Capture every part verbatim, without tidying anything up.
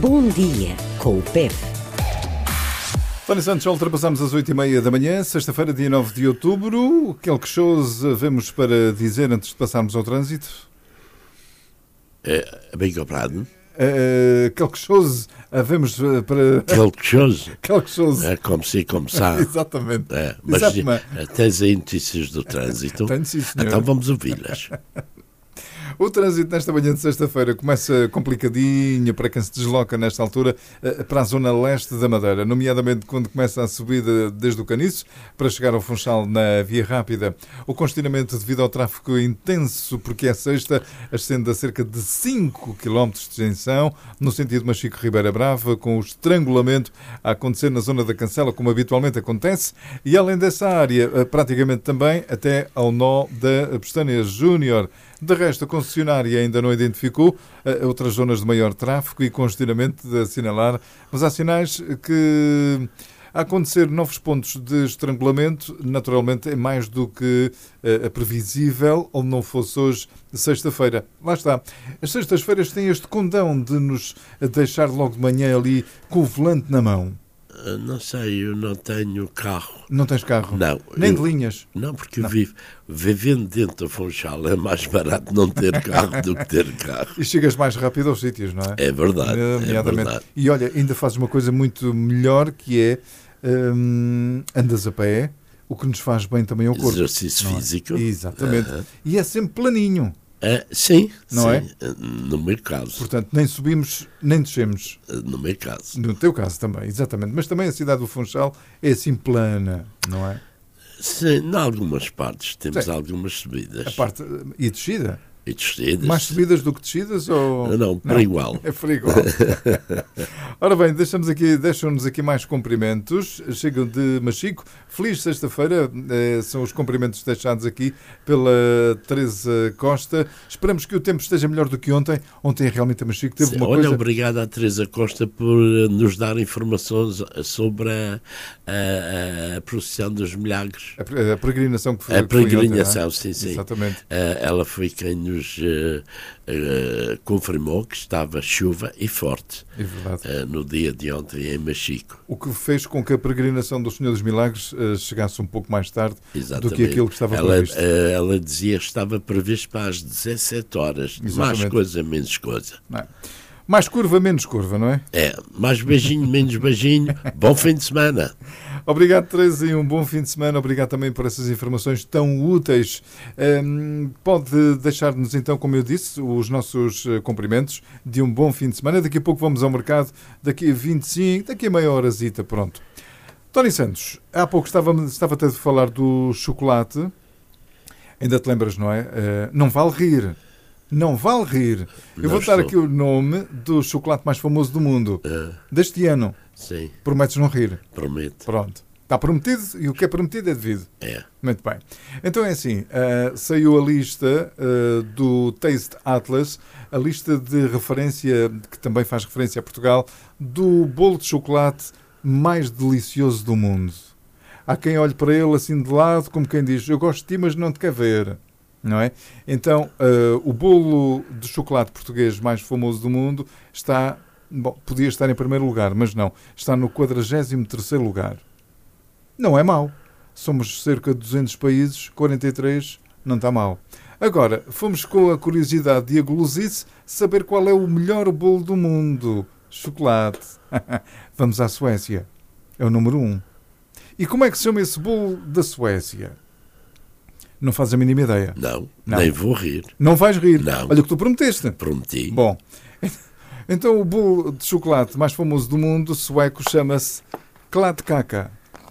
Bom Dia com o P E P. Tony Santos, já ultrapassamos as oito e meia da manhã, sexta-feira, dia nove de outubro. Quelque chose havemos para dizer antes de passarmos ao trânsito? É, bem comprado. Uh, quelque chose havemos para... Quelque chose. Quelque chose. É como se como sabe. Exatamente. É, mas Exatamente. Tens aí notícias do trânsito? Tenho, sim, senhor. Então vamos ouvi-las. O trânsito nesta manhã de sexta-feira começa complicadinho para quem se desloca nesta altura para a zona leste da Madeira, nomeadamente quando começa a subida desde o Caniço para chegar ao Funchal na Via Rápida. O congestionamento devido ao tráfego intenso, porque é sexta, ascende a cerca de cinco quilómetros de extensão no sentido Machico-Ribeira Brava, com o estrangulamento a acontecer na zona da Cancela, como habitualmente acontece, e além dessa área, praticamente também até ao nó da Pestânia Júnior. De resto, a concessionária ainda não identificou uh, outras zonas de maior tráfego e congestionamento de assinalar, mas há sinais que, a acontecer novos pontos de estrangulamento, naturalmente é mais do que uh, previsível, ou não fosse hoje, sexta-feira. Lá está. As sextas-feiras têm este condão de nos deixar logo de manhã ali com o volante na mão. Não sei, eu não tenho carro. Não tens carro? Não. Nem eu, de linhas? Não, porque não. Eu vivo, vivendo dentro da Funchal é mais barato não ter carro do que ter carro. E chegas mais rápido aos sítios, não é? É verdade, é verdade. E olha, ainda fazes uma coisa muito melhor, que é hum, andas a pé, o que nos faz bem também ao corpo. Exercício físico. É? Exatamente. Uh-huh. E é sempre planinho. Uh, sim, não sim, é? No meu caso. Portanto, nem subimos, nem descemos. No meu caso. No teu caso também, exatamente. Mas também a cidade do Funchal é assim plana, não é? Sim, em algumas partes temos sim. algumas subidas. A parte... E descida? E descidas. Mais subidas do que descidas? Ou... Não, não, para igual. É para igual. Ora bem, deixamos aqui, deixam-nos aqui mais cumprimentos. Chegam de Machico. Feliz sexta-feira. Eh, são os cumprimentos deixados aqui pela Teresa Costa. Esperamos que o tempo esteja melhor do que ontem. Ontem realmente a Machico teve Sim, uma olha, coisa... obrigado à Teresa Costa por nos dar informações sobre a, a, a procissão dos milagres. A, a peregrinação que foi. A peregrinação, que foi ontem, sim, sim. Exatamente. Uh, ela foi quem nos uh, uh, confirmou que estava chuva e forte é verdade. Uh, no dia de ontem em Machico. O que fez com que a peregrinação do Senhor dos Milagres uh, chegasse um pouco mais tarde Exatamente. do que aquilo que estava ela, previsto. Uh, ela dizia que estava previsto para as dezassete horas. Exatamente. Mais coisa, menos coisa. Não é? Mais curva, menos curva, não é? É, mais beijinho, menos beijinho. Bom fim de semana. Obrigado, Teresa, e um bom fim de semana. Obrigado também por essas informações tão úteis. Um, pode deixar-nos, então, como eu disse, os nossos cumprimentos de um bom fim de semana. Daqui a pouco vamos ao mercado, daqui a vinte e cinco, daqui a meia horazita, pronto. Tony Santos, há pouco estava, estava até a falar do chocolate. Ainda te lembras, não é? Uh, não vale rir. Não vale rir. Eu não vou estou. dar aqui o nome do chocolate mais famoso do mundo. Uh, deste ano. Sim. Prometes não rir? Prometo. Pronto. Está prometido e o que é prometido é devido. É. Muito bem. Então é assim, uh, saiu a lista uh, do Taste Atlas, a lista de referência, que também faz referência a Portugal, do bolo de chocolate mais delicioso do mundo. Há quem olhe para ele assim de lado, como quem diz, eu gosto de ti, mas não te quero ver. Não é? Então, uh, o bolo de chocolate português mais famoso do mundo está, bom, podia estar em primeiro lugar, mas não, está no quadragésimo terceiro lugar. Não é mau. Somos cerca de duzentos países, quarenta e três, não está mal. Agora, fomos com a curiosidade e a golosice saber qual é o melhor bolo do mundo. Chocolate. Vamos à Suécia. É o número um. E como é que se chama esse bolo da Suécia? Não fazes a mínima ideia. Não, não, nem vou rir. Não vais rir? Não. Olha o que tu prometeste. Prometi. Bom, então o bolo de chocolate mais famoso do mundo, sueco, chama-se Kladdkaka.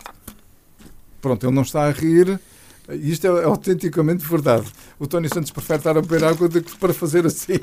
Pronto, ele não está a rir. Isto é autenticamente verdade. O Tony Santos prefere estar a beber água do que para fazer assim.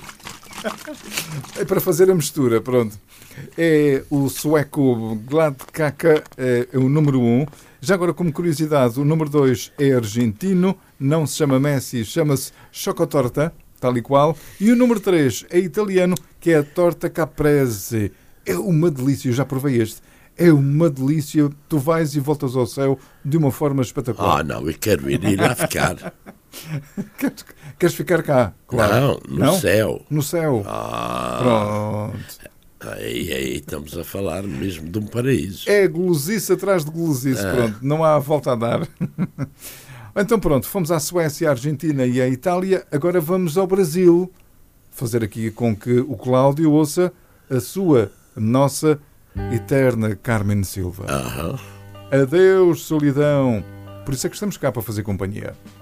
É para fazer a mistura, pronto. É o sueco Kladdkaka, é, é o número um. Já agora, como curiosidade, o número dois é argentino, não se chama Messi, chama-se Chocotorta, tal e qual. E o número três é italiano, que é a Torta Caprese. É uma delícia, eu já provei este. É uma delícia, tu vais e voltas ao céu de uma forma espetacular. Ah, não, eu quero ir, ir lá ficar. queres, queres ficar cá? Claro. Não, no não? céu. No céu. Ah. Pronto. E aí estamos a falar mesmo de um paraíso. É gulosice atrás de gulosice, Ah. pronto, não há volta a dar. Então pronto, fomos à Suécia, à Argentina e à Itália, agora vamos ao Brasil, fazer aqui com que o Cláudio ouça a sua, nossa, eterna Carmen Silva. Aham. Adeus, solidão. Por isso é que estamos cá para fazer companhia.